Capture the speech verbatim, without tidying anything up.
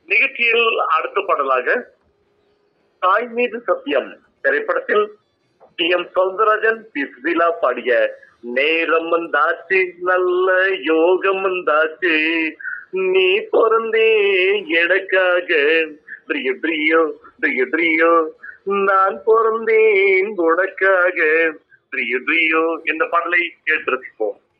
நிகழ்ச்சியில் அடுத்த பாடலாக தாய் மீது சத்தியம் திரைப்படத்தில் D M Soundararajan B Susheela பாடிய நேரம் வந்தாச்சு நல்ல யோகம் வந்தாச்சு நீ பிறந்தே எனக்காக பிரியோ பிரியோ பிரியோ பிரியோ நான் பிறந்தேன் உனக்காக பிரியோ பிரியோ என்ற பாடலை கேட்டு ரசிப்போம்.